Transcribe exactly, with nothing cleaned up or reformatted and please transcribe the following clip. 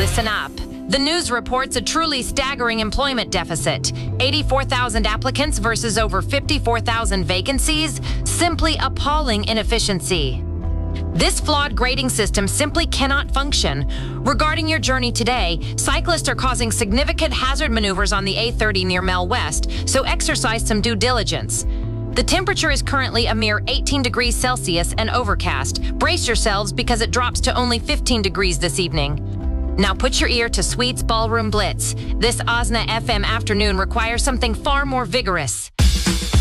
Listen up. The news reports a truly staggering employment deficit. eighty-four thousand applicants versus over fifty-four thousand vacancies. Simply appalling inefficiency. This flawed grading system simply cannot function. Regarding your journey today, cyclists are causing significant hazard maneuvers on the A thirty near Mel West, so exercise some due diligence. The temperature is currently a mere eighteen degrees Celsius and overcast. Brace yourselves because it drops to only fifteen degrees this evening. Now put your ear to Sweet's Ballroom Blitz. This O S N A F M afternoon requires something far more vigorous.